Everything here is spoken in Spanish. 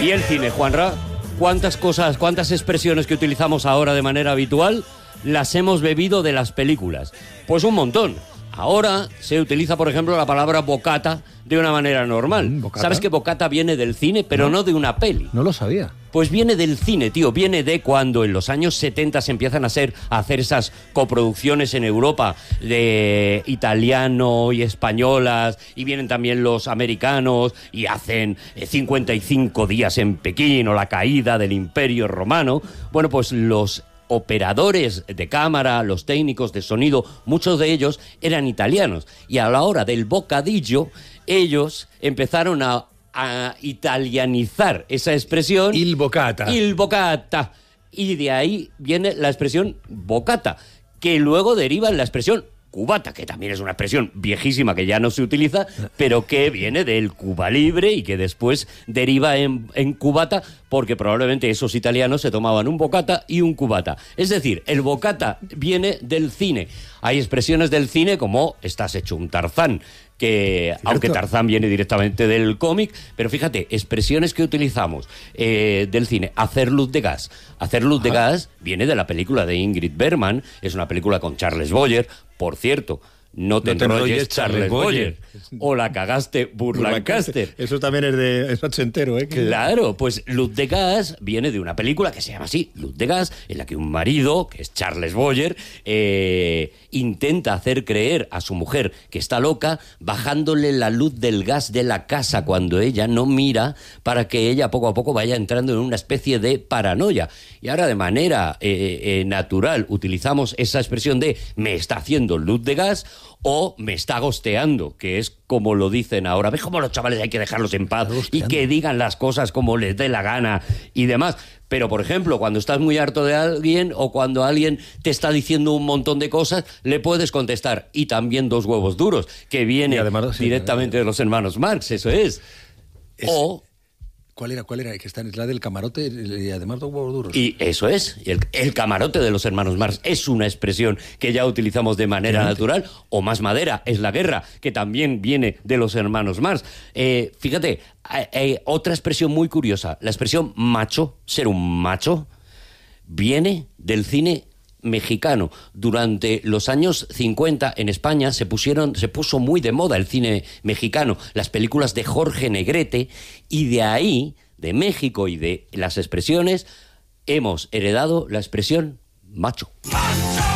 Y el cine, Juanra, ¿cuántas cosas, cuántas expresiones que utilizamos ahora de manera habitual las hemos bebido de las películas? Pues un montón. Ahora se utiliza, por ejemplo, la palabra bocata de una manera normal. ¿Bocata? ¿Sabes que bocata viene del cine, pero no de una peli? No lo sabía. Pues viene del cine, tío. Viene de cuando en los años 70 se empiezan a hacer esas coproducciones en Europa de italiano y españolas, y vienen también los americanos y hacen 55 días en Pekín o la caída del Imperio Romano. Bueno, pues los operadores de cámara, los técnicos de sonido, muchos de ellos eran italianos. Y a la hora del bocadillo, ellos empezaron a italianizar esa expresión. Il bocata. Il bocata. Y de ahí viene la expresión bocata, que luego deriva en la expresión cubata, que también es una expresión viejísima que ya no se utiliza, pero que viene del Cuba Libre y que después deriva en cubata, porque probablemente esos italianos se tomaban un bocata y un cubata. Es decir, el bocata viene del cine. Hay expresiones del cine como estás hecho un Tarzán, que aunque Tarzán viene directamente del cómic, pero fíjate, expresiones que utilizamos del cine. Hacer luz de gas. Hacer luz de gas viene de la película de Ingrid Bergman, es una película con Charles Boyer. Por cierto, no te enrolles, Charles Boyer. O la cagaste, Burt Lancaster. Eso también es ochentero, ¿eh? Claro, pues Luz de gas viene de una película que se llama así, Luz de gas, en la que un marido, que es Charles Boyer, intenta hacer creer a su mujer que está loca, bajándole la luz del gas de la casa cuando ella no mira, para que ella poco a poco vaya entrando en una especie de paranoia. Y ahora de manera natural utilizamos esa expresión de me está haciendo luz de gas o me está gosteando, que es como lo dicen ahora. ¿Ves cómo los chavales hay que dejarlos en paz y que digan las cosas como les dé la gana y demás? Pero, por ejemplo, cuando estás muy harto de alguien o cuando alguien te está diciendo un montón de cosas, le puedes contestar. Y también dos huevos duros, que viene además, directamente de los hermanos Marx, eso es. O... ¿Cuál era? Que está en la del camarote y además dos huevos duros. Y eso es, el camarote de los hermanos Marx es una expresión que ya utilizamos de manera natural. O más madera, es la guerra, que también viene de los hermanos Marx. Fíjate, otra expresión muy curiosa, la expresión macho, ser un macho, viene del cine mexicano. Durante los años 50 en España se puso muy de moda el cine mexicano, las películas de Jorge Negrete, y de ahí, de México y de las expresiones, hemos heredado la expresión macho.